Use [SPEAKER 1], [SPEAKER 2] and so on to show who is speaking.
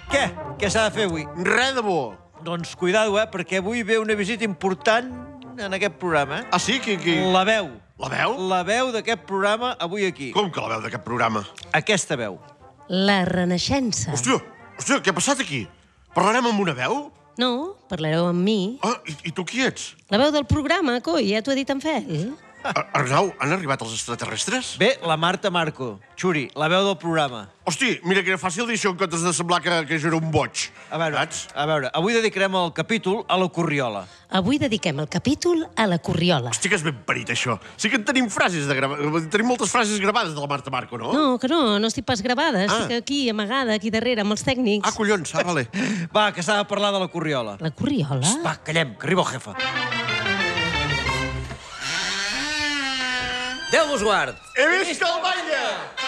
[SPEAKER 1] Què? Què s'ha de fer avui?
[SPEAKER 2] Res de bo.
[SPEAKER 1] Doncs cuidado, perquè avui ve una visita important en aquest programa.
[SPEAKER 2] Ah, sí? Qui?
[SPEAKER 1] La veu.
[SPEAKER 2] La veu?
[SPEAKER 1] La veu d'aquest programa avui aquí.
[SPEAKER 2] Com que la veu d'aquest programa?
[SPEAKER 1] Aquesta veu.
[SPEAKER 3] La Renaixença.
[SPEAKER 2] Hòstia, què ha passat aquí? Parlarem amb una veu?
[SPEAKER 3] No, parlareu amb mi.
[SPEAKER 2] Ah, i tu qui ets?
[SPEAKER 3] La veu del programa, coi, ja t'ho ha dit en Fel.
[SPEAKER 2] Arnau, han arribat els extraterrestres?
[SPEAKER 1] Bé, la Marta Marco. Xuri, la veu del programa.
[SPEAKER 2] Hosti, mira que era fàcil dir això en comptes de semblar que jo era un boig.
[SPEAKER 1] A veure, avui dedicarem el capítol a la Corriola.
[SPEAKER 3] Avui dediquem el capítol a la Corriola.
[SPEAKER 2] Hosti, que és ben parit, això. Sí que en tenim frases tenim moltes frases gravades de la Marta Marco, no?
[SPEAKER 3] No, que no estic pas gravada. Estic aquí, amagada, aquí darrere, amb els tècnics.
[SPEAKER 2] Ah, collons, vale.
[SPEAKER 1] Va, que s'ha de parlar de la Corriola.
[SPEAKER 3] La Corriola?
[SPEAKER 1] Va, callem, que arriba el jefe.
[SPEAKER 4] Déu vos guard!
[SPEAKER 2] He vist el batlle!